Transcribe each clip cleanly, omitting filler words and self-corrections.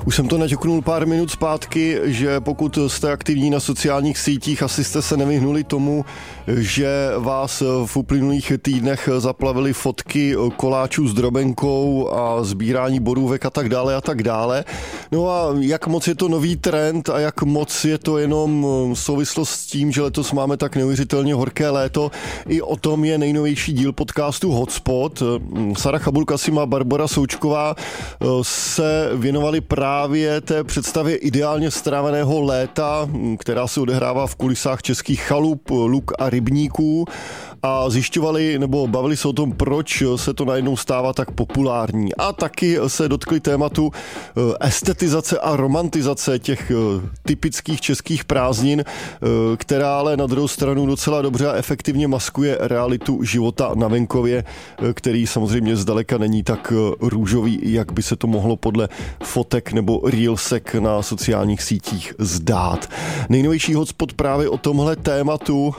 Už jsem to naťuknul pár minut zpátky, že pokud jste aktivní na sociálních sítích, asi jste se nevyhnuli tomu, že vás v uplynulých týdnech zaplavily fotky koláčů s drobenkou a sbírání borůvek a tak dále a tak dále. No a jak moc je to nový trend a jak moc je to jenom souvislost s tím, že letos máme tak neuvěřitelně horké léto, i o tom je nejnovější díl podcastu Hotspot. Sara Chabulka-Sima a Barbora Součková se věnovali právě té představě ideálně stráveného léta, která se odehrává v kulisách českých chalup, luk a rybníků, a zjišťovali nebo bavili se o tom, proč se to najednou stává tak populární. A taky se dotkli tématu estetizace a romantizace těch typických českých prázdnin, která ale na druhou stranu docela dobře a efektivně maskuje realitu života na venkově, který samozřejmě zdaleka není tak růžový, jak by se to mohlo podle fotek nebo reelsek na sociálních sítích zdát. Nejnovější Hotspot právě o tomhle tématu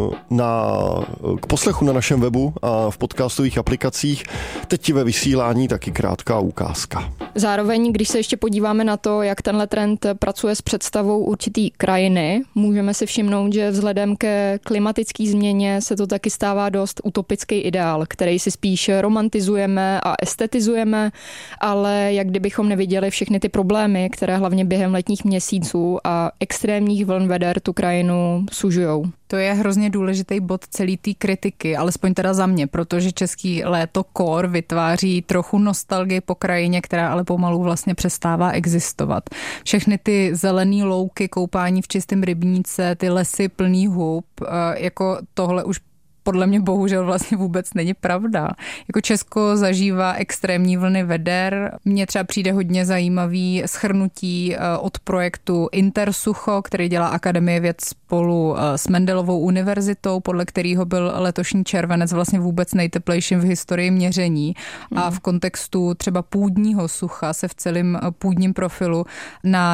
k poslechu na našem webu a v podcastových aplikacích. Teď ve vysílání taky krátká ukázka. Zároveň, když se ještě podíváme na to, jak tenhle trend pracuje s představou určitý krajiny, můžeme si všimnout, že vzhledem ke klimatické změně se to taky stává dost utopický ideál, který si spíš romantizujeme a estetizujeme, ale jak kdybychom neviděli všechny ty problémy, které hlavně během letních měsíců a extrémních vln veder tu krajinu sužujou. To je hrozně důležitý bod celý té kritiky, alespoň teda za mě, protože český léto core vytváří trochu nostalgii po krajině, která ale pomalu vlastně přestává existovat. Všechny ty zelený louky, koupání v čistém rybníce, ty lesy plný hub, jako tohle už podle mě bohužel vlastně vůbec není pravda. Jako Česko zažívá extrémní vlny veder. Mně třeba přijde hodně zajímavý shrnutí od projektu Intersucho, který dělá Akademie věd spolu s Mendelovou univerzitou, podle kterého byl letošní červenec vlastně vůbec nejteplejším v historii měření. A v kontextu třeba půdního sucha se v celém půdním profilu na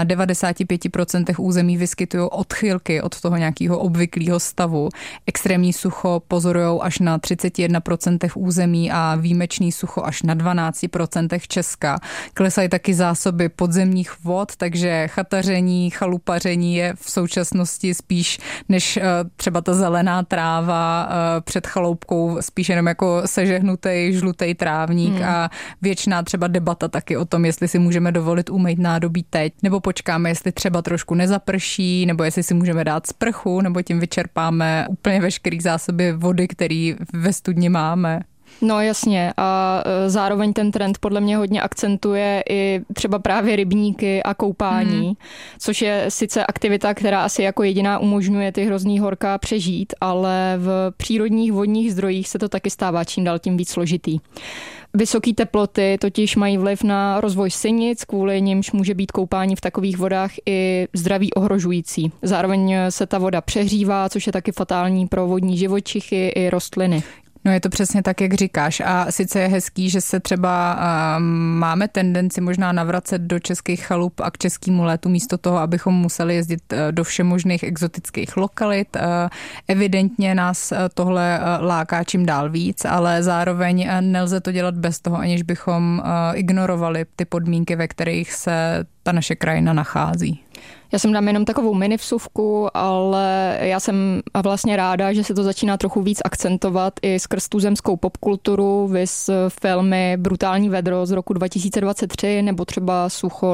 95% území vyskytují odchylky od toho nějakého obvyklého stavu. Extrémní sucho pozorujou až na 31% území a výjimečný sucho až na 12% Česka. Klesají taky zásoby podzemních vod, takže chataření, chalupaření je v současnosti spíš než třeba ta zelená tráva před chaloupkou, spíš jenom jako sežehnutý žlutý trávník a věčná třeba debata taky o tom, jestli si můžeme dovolit umýt nádobí teď, nebo počkáme, jestli třeba trošku nezaprší, nebo jestli si můžeme dát sprchu, nebo tím vyčerpáme úplně veškerý zásoby vody, který ve studni máme. No jasně, a zároveň ten trend podle mě hodně akcentuje i třeba právě rybníky a koupání, což je sice aktivita, která asi jako jediná umožňuje ty hrozný horka přežít, ale v přírodních vodních zdrojích se to taky stává čím dál tím víc složitý. Vysoké teploty totiž mají vliv na rozvoj sinic, kvůli nimž může být koupání v takových vodách i zdraví ohrožující. Zároveň se ta voda přehřívá, což je taky fatální pro vodní živočichy i rostliny. No je to přesně tak, jak říkáš. A sice je hezký, že se třeba máme tendenci možná navracet do českých chalup a k českému létu místo toho, abychom museli jezdit do všemožných exotických lokalit. Evidentně nás tohle láká čím dál víc, ale zároveň nelze to dělat bez toho, aniž bychom ignorovali ty podmínky, ve kterých se ta naše krajina nachází. Já jsem dám jenom takovou mini vsuvku, ale já jsem vlastně ráda, že se to začíná trochu víc akcentovat i skrz tu zemskou popkulturu, viz filmy Brutální vedro z roku 2023 nebo třeba Sucho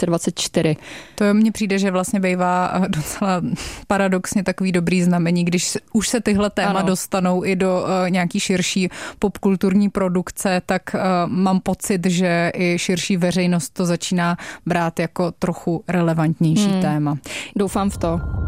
2024. To mně přijde, že vlastně bývá docela paradoxně takový dobrý znamení, když už se tyhle téma dostanou i do nějaký širší popkulturní produkce, tak mám pocit, že i širší veřejnost to začíná brát jako trochu relevantnější téma. Doufám v to.